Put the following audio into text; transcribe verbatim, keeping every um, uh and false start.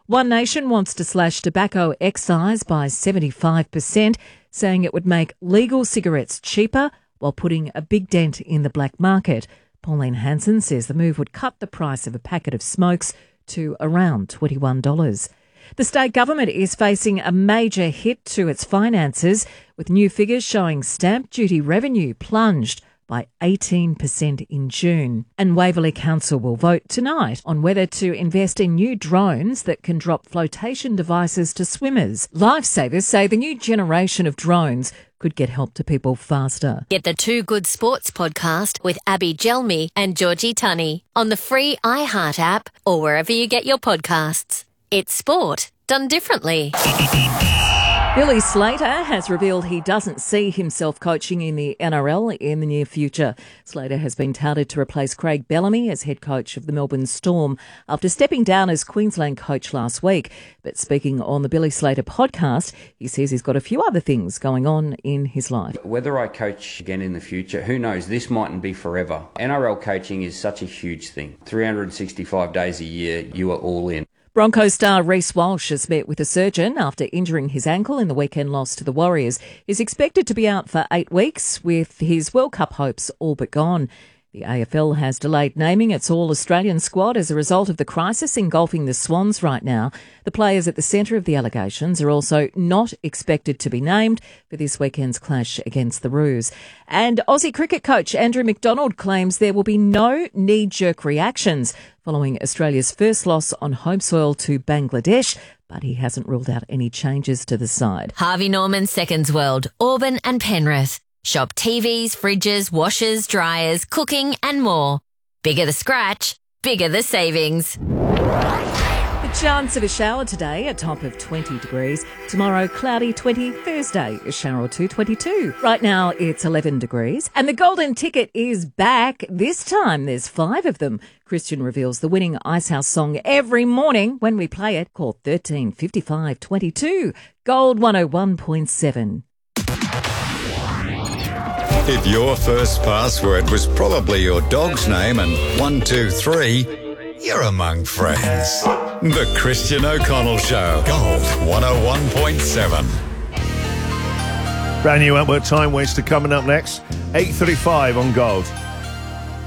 One Nation wants to slash tobacco excise by seventy-five percent, saying it would make legal cigarettes cheaper while putting a big dent in the black market. Pauline Hanson says the move would cut the price of a packet of smokes to around twenty-one dollars. The state government is facing a major hit to its finances, with new figures showing stamp duty revenue plunged by eighteen percent in June. And Waverley Council will vote tonight on whether to invest in new drones that can drop flotation devices to swimmers. Lifesavers say the new generation of drones could get help to people faster. Get the Two Good Sports podcast with Abby Gelmi and Georgie Tunney on the free iHeart app or wherever you get your podcasts. It's sport done differently. Billy Slater has revealed he doesn't see himself coaching in the N R L in the near future. Slater has been touted to replace Craig Bellamy as head coach of the Melbourne Storm after stepping down as Queensland coach last week. But speaking on the Billy Slater podcast, he says he's got a few other things going on in his life. Whether I coach again in the future, who knows? This mightn't be forever. N R L coaching is such a huge thing. three hundred sixty-five days a year, you are all in. Broncos star Reece Walsh has met with a surgeon after injuring his ankle in the weekend loss to the Warriors. He's expected to be out for eight weeks with his World Cup hopes all but gone. The A F L has delayed naming its All-Australian squad as a result of the crisis engulfing the Swans right now. The players at the centre of the allegations are also not expected to be named for this weekend's clash against the Roos. And Aussie cricket coach Andrew McDonald claims there will be no knee-jerk reactions following Australia's first loss on home soil to Bangladesh, but he hasn't ruled out any changes to the side. Harvey Norman Seconds World, Auburn and Penrith. Shop T Vs, fridges, washers, dryers, cooking and more. Bigger the scratch, bigger the savings. The chance of a shower today, a top of twenty degrees. Tomorrow, cloudy twenty. Thursday, a shower or two, twenty-two. Right now, it's eleven degrees. And the golden ticket is back. This time, there's five of them. Christian reveals the winning Icehouse song every morning when we play it. Call thirteen fifty-five twenty-two. Gold one oh one point seven. If your first password was probably your dog's name and one, two, three, you're among friends. The Christian O'Connell Show. Gold one oh one point seven. Brand new Antwerp Time Waster coming up next. eight thirty-five on Gold.